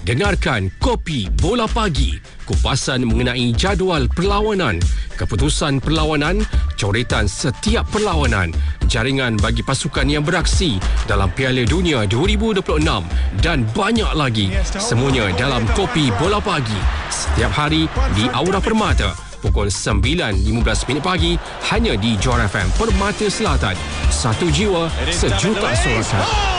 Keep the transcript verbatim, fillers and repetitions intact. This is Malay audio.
Dengarkan Kopi Bola Pagi, kupasan mengenai jadual perlawanan, keputusan perlawanan, coretan setiap perlawanan, jaringan bagi pasukan yang beraksi dalam Piala Dunia dua ribu dua puluh enam dan banyak lagi. Semuanya dalam Kopi Bola Pagi setiap hari di Aura Permata pukul sembilan lima belas minit pagi hanya di Johor F M Permata Selatan. Satu jiwa, sejuta sorotan.